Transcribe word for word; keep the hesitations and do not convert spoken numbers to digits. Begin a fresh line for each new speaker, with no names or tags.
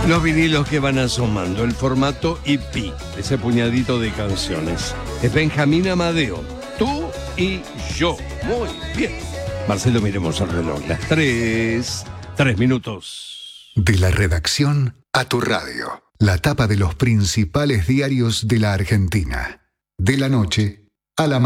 Los vinilos que van asomando, el formato E P, ese puñadito de canciones. Es Benjamín Amadeo, tú y yo. Muy bien. Marcelo, miremos el reloj. Las tres, tres minutos.
De la redacción a tu radio. La tapa de los principales diarios de la Argentina. De la noche a la mañana.